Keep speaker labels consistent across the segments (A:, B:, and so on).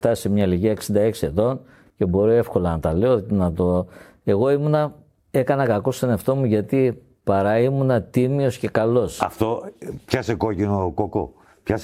A: φτάσει σε μια ηλικία 66 ετών και μπορώ εύκολα να τα λέω. Εγώ έκανα κακό στον εαυτό μου γιατί παρά ήμουνα τίμιος και καλός.
B: Αυτό πιάσε κόκκινο κόκο.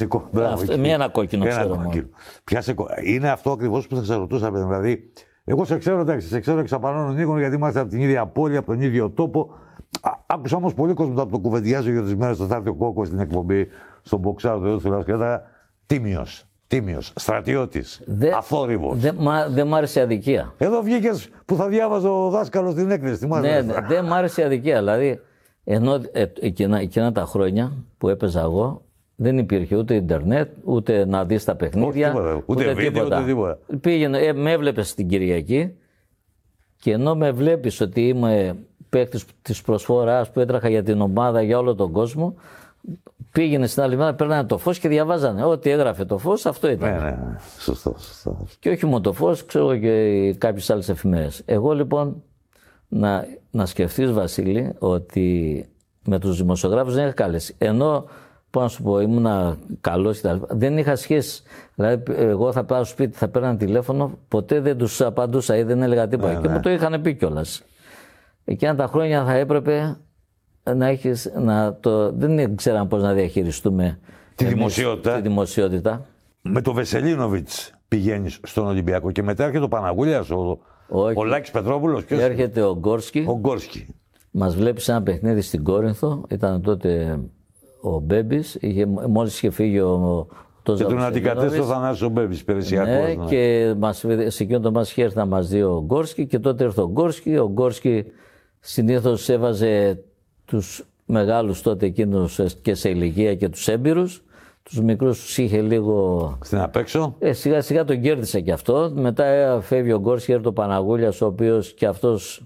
A: Ένα κόκκινο ξέρω.
B: Είναι αυτό ακριβώς που θα σε ρωτούσα. Δηλαδή, εγώ σε ξέρω, εντάξει, σε ξέρω εξ απανών Νίκων γιατί είμαστε από την ίδια πόλη, από τον ίδιο τόπο. Άκουσα όμως πολύ κόσμο που το κουβεντιάζει για τις μέρες θα έρθει ο Κόκκος στην εκπομπή, στον Μποξάρο του Θεού του Λασκέτα. Τίμιος, στρατιώτης, αθόρυβος.
A: Δεν μ' άρεσε η αδικία.
B: Εδώ βγήκες που θα διάβαζε ο δάσκαλος την έκθεση.
A: Ναι, δεν μ' άρεσε η αδικία. Δηλαδή, ενώ εκείνα τα χρόνια που έπαιζα εγώ, δεν υπήρχε ούτε ίντερνετ, ούτε να δεις τα παιχνίδια,
B: ούτε τίποτα.
A: Πήγαινε, με έβλεπες την Κυριακή και ενώ με βλέπεις ότι είμαι παίκτης της προσφοράς που έτραχα για την ομάδα, για όλο τον κόσμο, πήγαινε στην άλλη μέρα, παίρνανε το Φως και διαβάζανε. Ό,τι έγραφε το Φως, αυτό ήταν.
B: Ναι, σωστό.
A: Και όχι μόνο το Φως, ξέρω και κάποιες άλλες εφημερίδες. Εγώ λοιπόν, να σκεφτείς Βασίλη, ότι με τους δημοσιογράφους δεν είχα κάλεση. Ενώ, πώς να σου πω, ήμουνα καλός και τα λοιπά. Δεν είχα σχέση. Δηλαδή, εγώ θα πάω στο σπίτι, θα παίρνω τηλέφωνο, ποτέ δεν τους απαντούσα ή δεν έλεγα τίποτα. Και μου το είχαν πει κιόλας. Εκείνα τα χρόνια θα έπρεπε να έχεις, δεν ξέραμε πώς να διαχειριστούμε
B: τη
A: δημοσιότητα.
B: Με το Βεσελίνοβιτς πηγαίνεις στον Ολυμπιακό και μετά έρχεται ο Παναγούλιας, ο Λάκης Πετρόπουλος.
A: Έρχεται ο Γκόρσκι. Μας βλέπει σε ένα παιχνίδι στην Κόρινθο. Ήταν τότε ο Μπέμπης. Μόλις είχε φύγει ο
B: και τον αντικατέστησε ο Θανάσης ο Μπέμπης, υπηρεσιακός.
A: Ναι, και σε εκείνο το μας είχε έρθει να μας δει ο Γκόρσκι και τότε ήρθε ο Γκόρσκι. Ο Γκόρσκι συνήθως έβαζε τους μεγάλους τότε εκείνους και σε ηλικία και τους έμπειρους. Τους μικρούς τους είχε λίγο...
B: Στην απέξω.
A: Σιγά σιγά τον κέρδισε και αυτό. Μετά φεύγει ο Γκόρσκι, έρθει ο Παναγούλιας, ο οποίος και αυτός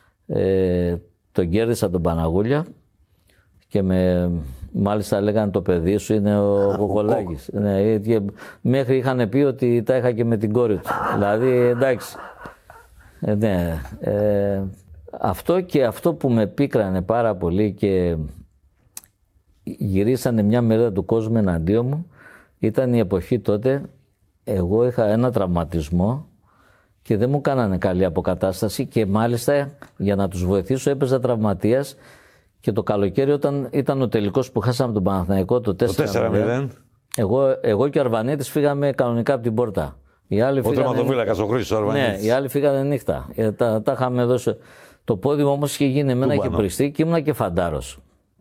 A: τον κέρδισε τον Παναγούλια. Και μάλιστα λέγανε το παιδί σου είναι ο Κοκολάκης. Ναι, μέχρι είχαν πει ότι τα είχα και με την κόρη του. Δηλαδή εντάξει. Ναι. Αυτό και αυτό που με πίκρανε πάρα πολύ και γυρίσανε μια μερίδα του κόσμου εναντίον μου ήταν η εποχή τότε. Εγώ είχα ένα τραυματισμό και δεν μου κάνανε καλή αποκατάσταση και μάλιστα για να τους βοηθήσω έπαιζα τραυματίας και το καλοκαίρι όταν ήταν ο τελικός που χάσαμε τον Παναθηναϊκό το 4-0 εγώ και ο Αρβανίτης φύγαμε κανονικά από την πόρτα.
B: Ο τερματοφύλακας ο Χρήστος Αρβανίτης.
A: Ναι, οι άλλοι φύγανε νύχτα. Τα είχαμε δώσει. Το πόδι μου όμως είχε γίνει εμένα, είχε πριστεί και ήμουνα και φαντάρος.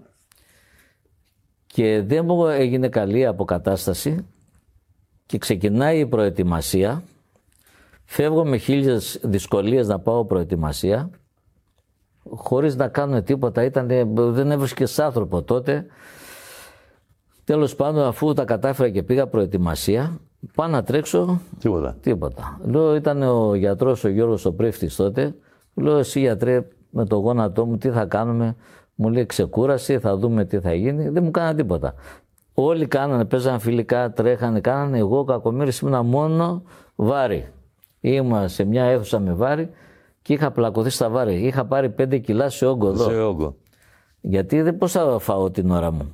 A: Και δεν μου έγινε καλή αποκατάσταση και ξεκινάει η προετοιμασία. Φεύγω με 1000 δυσκολίες να πάω προετοιμασία χωρίς να κάνω τίποτα. Δεν έβρισκες άνθρωπο τότε. Τέλος πάντων, αφού τα κατάφερα και πήγα προετοιμασία, πάω να τρέξω. Τίποτα. Λέω, ήταν ο γιατρός ο Γιώργος ο Πρίφτης τότε. Λέω, εσύ γιατρέ, με το γόνατό μου τι θα κάνουμε? Μου λέει, ξεκούραση, θα δούμε τι θα γίνει. Δεν μου κάνανε τίποτα. Όλοι κάνανε, παίζανε φιλικά, τρέχανε, κάνανε. Εγώ κακομοίρης ήμουνα μόνο βάρη. Ήμουνα σε μια αίθουσα με βάρη και είχα πλακωθεί στα βάρη. Είχα πάρει 5 κιλά σε όγκο εδώ. Γιατί δεν πώς θα φάω την ώρα μου.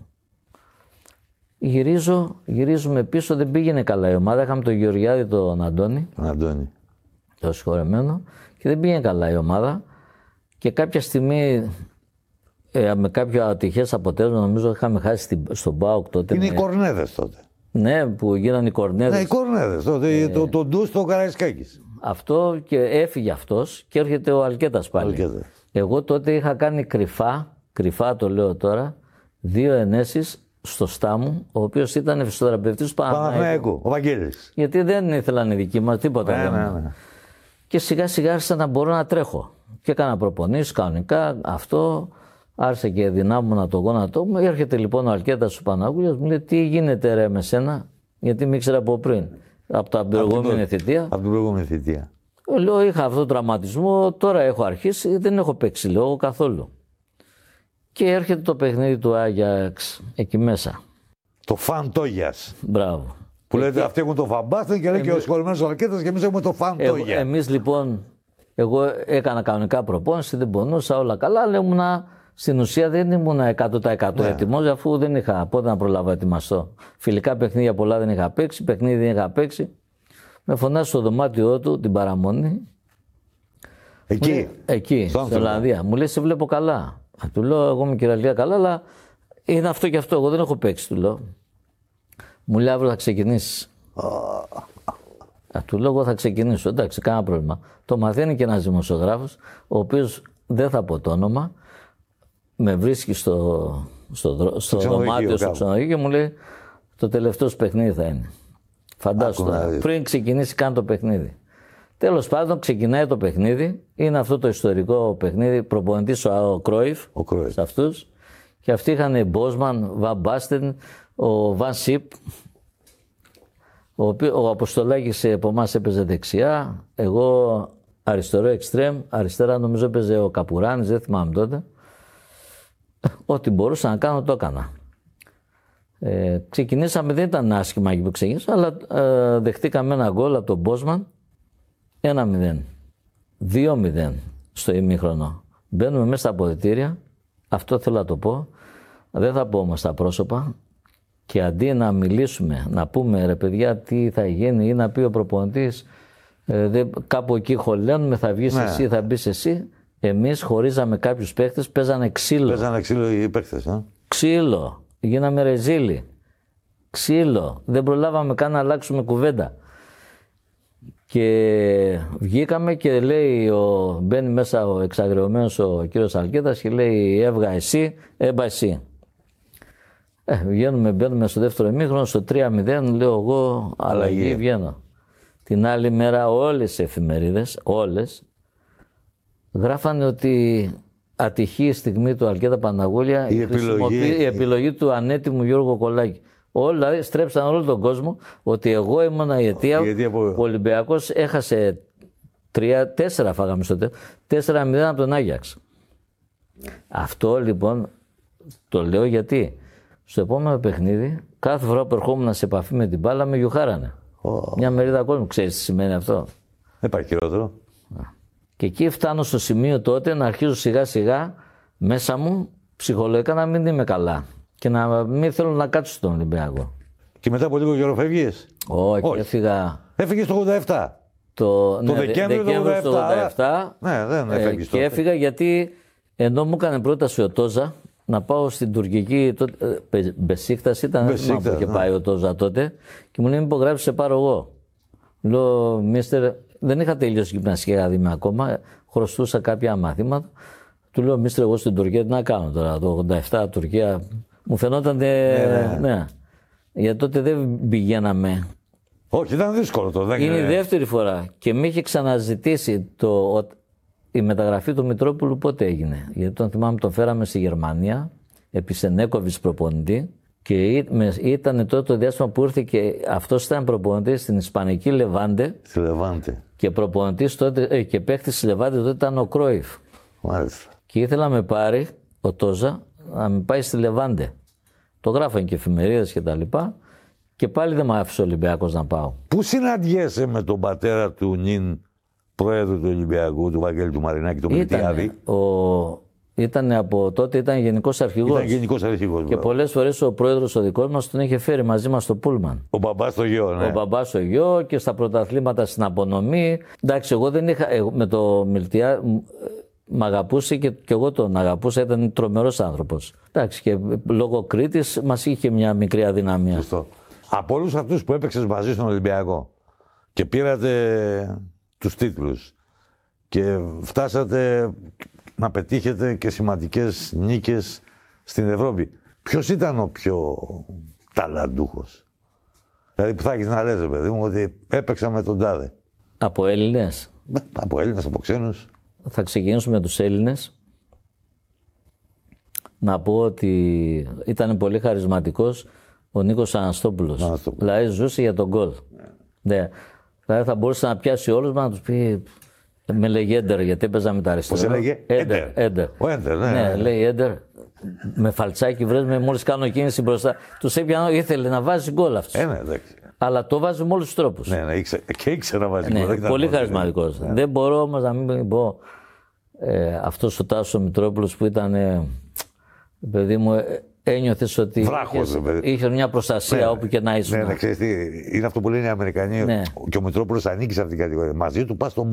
A: Γυρίζουμε πίσω, δεν πήγαινε καλά η ομάδα. Είχαμε τον Γεωργιάδη, τον Αντώνη. Το συγχωρεμένο. Και δεν πήγαινε καλά η ομάδα. Και κάποια στιγμή, με κάποιο ατυχές αποτέλεσμα, νομίζω είχαμε χάσει στον ΠΑΟΚ τότε.
B: Είναι οι Κορνέδες τότε.
A: Ναι, που γίνανε οι Κορνέδες. Ναι,
B: οι Κορνέδες τότε. Το ντους στο Καραϊσκάκης.
A: Αυτό και έφυγε αυτός και έρχεται ο Αλκέτας πάλι. Εγώ τότε είχα κάνει κρυφά το λέω τώρα, 2 ενέσεις στο στάμου, ο οποίος ήταν φυσιοθεραπευτής του Παναθηναϊκού.
B: Ο Βαγγέλης.
A: Γιατί δεν ήθελαν οι δικοί μας τίποτα.
B: Ναι.
A: Και σιγά σιγά άρχισα να μπορώ να τρέχω. Και έκανα προπονήσεις κανονικά. Αυτό άρχισε και δυνάμωνα το γόνατό μου. Έρχεται λοιπόν ο Αλκέτας του Παναγούλιας, μου λέει, τι γίνεται ρε με σένα, γιατί με ήξερα από πριν. Από την προηγούμενη θητεία. Λέω, είχα αυτό το τραυματισμό, τώρα έχω αρχίσει, δεν έχω παίξει λόγο καθόλου. Και έρχεται το παιχνίδι του Άγιαξ εκεί μέσα.
B: Το Φαν Τόγιας.
A: Μπράβο.
B: Που λέτε αυτοί έχουν το Φαμπάστεν και λέει και ο σχολημένος ο Αλκέτας και εμείς έχουμε το Φαν Τόγια.
A: Εμείς λοιπόν, εγώ έκανα κανονικά προπόνηση, δεν πονούσα, όλα καλά, αλλά ήμουνα, στην ουσία δεν ήμουνα 100% έτοιμος, αφού δεν είχα πότε να προλάβω ετοιμαστώ. Φιλικά παιχνίδια πολλά δεν είχα παίξει, παιχνίδι δεν είχα παίξει. Με φωνάζει στο δωμάτιό του την παραμονή. Εκεί, στην Ολλανδία. Μου λέει: σε βλέπω καλά. Του λέω: εγώ είμαι κυριολεκτικά καλά, αλλά είναι αυτό και αυτό. Εγώ δεν έχω παίξει, του λέω. Μου λέει: αύριο θα ξεκινήσει. Του λέω: εγώ θα ξεκινήσω. Εντάξει, κανένα πρόβλημα. Το μαθαίνει και ένας δημοσιογράφος, ο οποίος δεν θα πω το όνομα, με βρίσκει στο δωμάτιο, στο ξενοδοχείο και μου λέει: το τελευταίο σου παιχνίδι θα είναι. Φαντάζομαι. Πριν ξεκινήσει καν το παιχνίδι. Τέλος πάντων, ξεκινάει το παιχνίδι. Είναι αυτό το ιστορικό παιχνίδι. Προπονητής ο Κρόιφ σε αυτούς. Και αυτοί είχαν Μπόσμαν, Βαν Μπάστεν, ο Βαν Σιπ. Ο Αποστολάκης από εμάς έπαιζε δεξιά. Εγώ αριστερό εξτρέμ. Αριστερά νομίζω έπαιζε ο Καπουράνης, δεν θυμάμαι τότε. Ό,τι μπορούσα να κάνω το έκανα. Ξεκινήσαμε, δεν ήταν άσχημα εκεί που ξεκίνησα, αλλά δεχτήκαμε ένα γκολ από τον Μπόσμαν. 1-0. 2-0 στο ημίχρονο. Μπαίνουμε μέσα στα αποδυτήρια. Αυτό θέλω να το πω. Δεν θα πω όμως τα πρόσωπα. Και αντί να μιλήσουμε, να πούμε ρε παιδιά τι θα γίνει ή να πει ο προπονητής, κάπου εκεί χωλένουμε, θα βγεις εσύ, θα μπεις εσύ. Εμείς χωρίζαμε κάποιους παίχτες, παίζανε ξύλο.
B: Παίζανε ξύλο οι παίχτες.
A: Ξύλο. Γίναμε ρεζίλοι. Ξύλο. Δεν προλάβαμε καν να αλλάξουμε κουβέντα. Και βγήκαμε και λέει, μπαίνει μέσα ο εξαγριωμένος ο κύριος Αλκέτας και λέει: έβγα εσύ, έμπα εσύ. Μπαίνουμε στο δεύτερο ημίχρονο, στο 3-0, λέω εγώ αλλαγή, βγαίνω. Την άλλη μέρα όλες οι εφημερίδες, όλες, γράφανε ότι ατυχή η στιγμή του Αλκέτα Παναγούλια η επιλογή του ανέτοιμου Γιώργου Κολάκη. Δηλαδή στρέψαν όλο τον κόσμο ότι εγώ ήμουνα η αιτία που ο Ολυμπιακός έχασε 4 φάγαμε στο τέλος, 4-0 από τον Άγιαξ. Αυτό λοιπόν το λέω γιατί στο επόμενο παιχνίδι κάθε φορά που ερχόμουν σε επαφή με την μπάλα με γιουχάρανε. Μια μερίδα κόσμου. Ξέρεις τι σημαίνει αυτό?
B: Δεν υπάρχει χειρότερο.
A: Και εκεί φτάνω στο σημείο τότε να αρχίζω σιγά σιγά μέσα μου ψυχολογικά να μην είμαι καλά. Και να μην θέλω να κάτσω στον Ολυμπιακό.
B: Και μετά από λίγο καιρό φεύγεις?
A: Όχι, έφυγα.
B: Έφυγες το 87.
A: Το
B: Δεκέμβριο του
A: 87.
B: Ναι, δεν έφυγες
A: και έφυγα γιατί ενώ μου έκανε πρόταση ο Τόζα να πάω στην τουρκική. Μπεσίκτας ήταν. Δεν είχε πάει ο Τόζα τότε. Και μου λέει: μην υπογράψεις, σε πάρω εγώ. Λέω: μίστερ, δεν είχα τελειώσει γυμναστική ακαδημία ακόμα. Χρωστούσα κάποια μαθήματα. Του λέω: μίστερ, εγώ στην Τουρκία τι να κάνω τώρα? Το 87 Τουρκία. Μου φαινόταν. Ναι. Γιατί τότε δεν πηγαίναμε.
B: Όχι, ήταν δύσκολο το.
A: Είναι η δεύτερη φορά. Και με είχε ξαναζητήσει η μεταγραφή του Μητρόπουλου πότε έγινε. Γιατί τον θυμάμαι, τον φέραμε στη Γερμανία, επί Σενέκοβιτς προπονητή. Και ήταν τότε το διάστημα που ήρθε και αυτός ήταν προπονητής στην Ισπανική Λεβάντε.
B: Στη Λεβάντε.
A: Και προπονητής τότε και παίχτης στη Λεβάντε τότε ήταν ο Κρόιφ.
B: Μάλιστα.
A: Και ήθελα να με πάρει ο Τόζα να με πάει στη Λεβάντε. Το γράφαν και εφημερίδες και τα λοιπά. Και πάλι δεν μ' άφησε ο Ολυμπιακός να πάω.
B: Πού συναντιέσαι με τον πατέρα του νυν πρόεδρου του Ολυμπιακού, του Βαγγέλη του Μαρινάκη, τον Μιλτιάδη?
A: Ήταν από τότε, ήταν γενικός αρχηγός.
B: Ήταν γενικός αρχηγός.
A: Και πολλές φορές ο πρόεδρος ο δικός μας τον είχε φέρει μαζί μας στο Πούλμαν.
B: Ο μπαμπάς στο γιο, ναι.
A: Ο μπαμπάς στο γιο και στα πρωταθλήματα στην απονομή. Εντάξει, εγώ δεν είχα. Με το Μιλτιάδη μ' αγαπούσε και εγώ τον αγαπούσα, ήταν τρομερός άνθρωπος. Εντάξει, και λόγω Κρήτης μας είχε μια μικρή αδυναμία.
B: Σωστό. Από όλους αυτούς που έπαιξες μαζί στον Ολυμπιακό και πήρατε τους τίτλους και φτάσατε να πετύχετε και σημαντικές νίκες στην Ευρώπη, ποιος ήταν ο πιο ταλαντούχος? Δηλαδή που θα έχεις να λες, παιδί μου, ότι έπαιξα με τον τάδε.
A: Από Έλληνες?
B: Από Έλληνες, από ξένους.
A: Θα ξεκινήσουμε με τους Έλληνες. Να πω ότι ήταν πολύ χαρισματικός ο Νίκος Αναστόπουλος. Δηλαδή ζούσε για τον γκολ. Ναι. Δηλαδή θα μπορούσε να πιάσει όλους μας να τους πει. Με λέγει Έντερ, γιατί έπαιζα με τα αριστερά.
B: Πώς έλεγε?
A: Έντερ.
B: Ο Έντερ, ναι.
A: Ναι, λέει Έντερ. Με φαλτσάκι βρες, μόλις κάνω κίνηση μπροστά. Τους έπιανα, ήθελε να βάζει γκολ αυτός.
B: Ναι, εντάξει.
A: Αλλά το βάζει με όλους τους τρόπους.
B: Ναι, και ήξερα να βάζει γκολ.
A: Πολύ χαρισματικός. Ναι. Δεν μπορώ όμως να μην πω αυτός ο Τάσος ο Μητρόπουλος που ήταν, παιδί μου, ένιωθες ότι
B: Βράχος,
A: είχες μια προστασία όπου και να ήσουν.
B: Ναι, ξέρεις τι, είναι αυτό που λένε οι Αμερικανοί.
A: Ναι.
B: Και ο Μητρόπουλος ανήκει σε αυτήν την κατηγορία. Μαζί του πας στον